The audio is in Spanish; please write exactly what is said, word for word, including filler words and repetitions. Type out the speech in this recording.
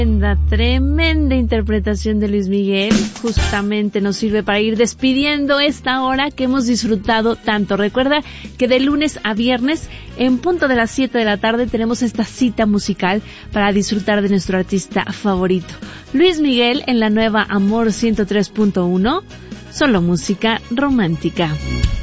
Tremenda, tremenda interpretación de Luis Miguel. Justamente nos sirve para ir despidiendo esta hora que hemos disfrutado tanto. Recuerda que de lunes a viernes, en punto de las siete de la tarde, tenemos esta cita musical para disfrutar de nuestro artista favorito, Luis Miguel, en la nueva Amor ciento tres punto uno. Solo música romántica.